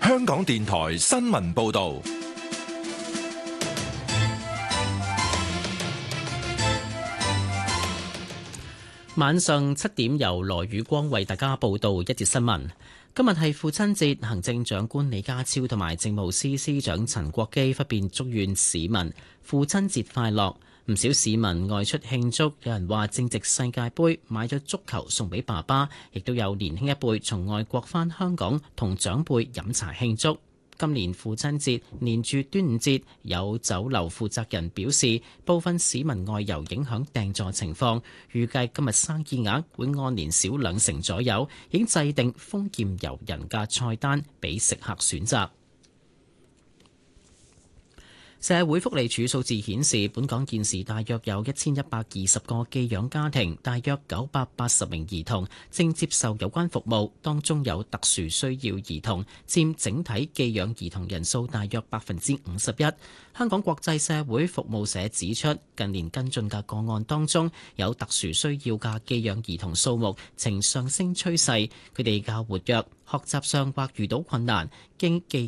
香港電台新聞報道。 晚上7點由羅宇光為大家報道一節新聞。今日係父親節，行政長官李家超同埋政務司司長陳國基分別祝願市民父親節快樂。唔少市民外出慶祝，有人話正值世界盃，買咗足球送俾爸爸，亦都有年輕一輩從外國返香港同長輩飲茶慶祝。今年父親節連住端午節，有酒樓負責人表示，部分市民外遊影響訂座情況，預計今日生意額會按年少2成左右，已經制定豐儉由人嘅菜單俾食客選擇。社會福利署數字顯示，本港現時大約有1120個寄養家庭，大約980名兒童正接受有關服務，當中有特殊需要兒童佔整體寄養兒童人數大約51%。香港國際社會服務社指出，近年跟進嘅個案當中，有特殊需要嘅寄養兒童數目呈上升趨勢，佢哋較活躍，學習上或遇到困難，經寄